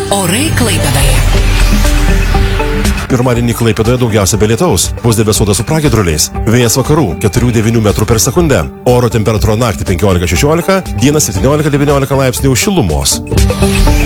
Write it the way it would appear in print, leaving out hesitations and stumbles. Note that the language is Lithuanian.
Orai Klaipėdoje. Pirmadienį Klaipėdoje daugiausia be lietaus, bus debesuota su pragiedruliais. Vėjas vakarų 4-9 metrų per sekundę. Oro temperatūra naktį 15-16, dieną 17-19 laipsnių šilumos.